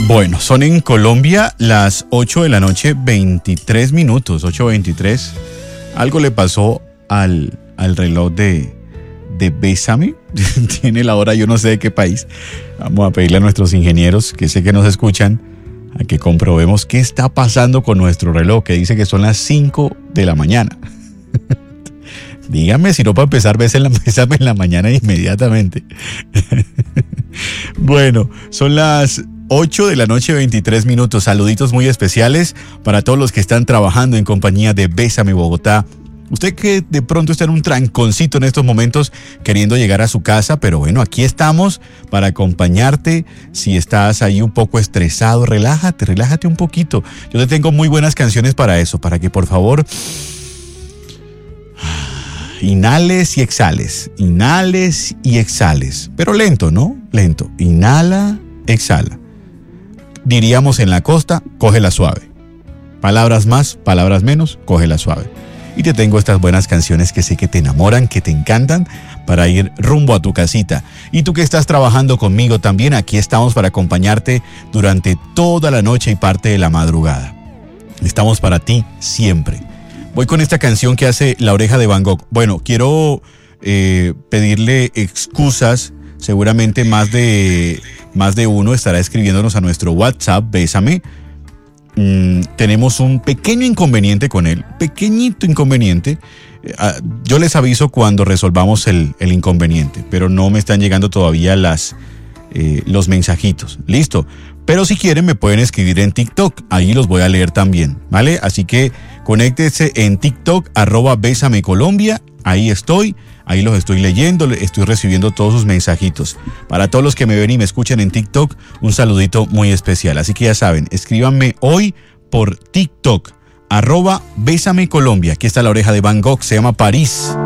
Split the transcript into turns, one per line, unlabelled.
Bueno, son en Colombia las 8 de la noche, 23 minutos, 8:23. Algo le pasó al reloj de Bésame. Tiene la hora, yo no sé de qué país. Vamos a pedirle a nuestros ingenieros, que sé que nos escuchan, a que comprobemos qué está pasando con nuestro reloj, que dice que son las 5 de la mañana. Dígame, si no, para empezar, Bésame en la mañana inmediatamente. Bueno, son las 8 de la noche, 23 minutos. Saluditos muy especiales para todos los que están trabajando en compañía de Bésame Bogotá. Usted que de pronto está en un tranconcito en estos momentos queriendo llegar a su casa, pero bueno, aquí estamos para acompañarte. Si estás ahí un poco estresado, relájate un poquito. Yo te tengo muy buenas canciones para eso, para que por favor inhales y exhales, pero lento, ¿no? Lento. Inhala, exhala. Diríamos en la costa, cógela suave. Palabras más, palabras menos, cógela suave. Y te tengo estas buenas canciones que sé que te enamoran, que te encantan, para ir rumbo a tu casita. Y tú que estás trabajando conmigo también, aquí estamos para acompañarte durante toda la noche y parte de la madrugada. Estamos para ti siempre. Voy con esta canción que hace La Oreja de Van Gogh. Bueno, quiero pedirle excusas. Seguramente más de uno estará escribiéndonos a nuestro WhatsApp, Bésame. Tenemos un pequeño inconveniente con él, pequeñito inconveniente. Yo les aviso cuando resolvamos el inconveniente, pero no me están llegando todavía los mensajitos. Listo. Pero si quieren me pueden escribir en TikTok, ahí los voy a leer también, ¿vale? Así que conéctese en TikTok, @Bésame Colombia, ahí estoy. Ahí los estoy leyendo, estoy recibiendo todos sus mensajitos. Para todos los que me ven y me escuchan en TikTok, un saludito muy especial. Así que ya saben, escríbanme hoy por TikTok, @Bésame Colombia. Aquí está La Oreja de Van Gogh, se llama París.